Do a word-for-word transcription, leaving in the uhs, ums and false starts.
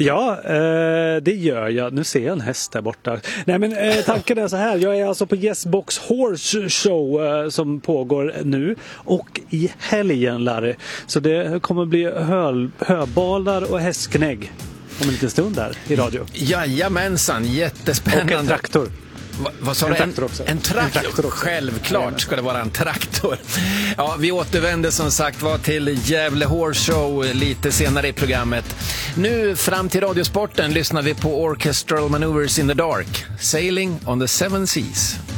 Ja, eh, det gör jag. Nu ser jag en häst där borta. Nej, men eh, tanken är så här. Jag är alltså på Yes-Box Horse Show eh, som pågår nu och i helgen, Larry. Så det kommer bli hö, höbalar och hästknägg om en liten stund där i radio. Jajamensan, jättespännande. Och en traktor. Va, vad sa en du? traktor också. En, trak- en traktor också. Självklart ska det vara en traktor. Ja, vi återvänder som sagt var till Gävle Horse Show lite senare i programmet. Nu fram till Radiosporten lyssnar vi på Orchestral Maneuvers in the Dark. Sailing on the Seven Seas.